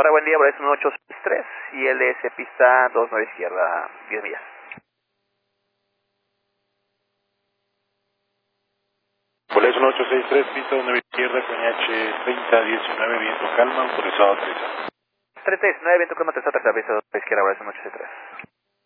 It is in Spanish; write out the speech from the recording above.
Para buen día, es 1863 y LS pista 29 izquierda, 10 millas. Boleto 1863, pista 9 izquierda, con H3019, viento calma, autorizado a aterrizar. 39, viento calma, 3 izquierda, 1863.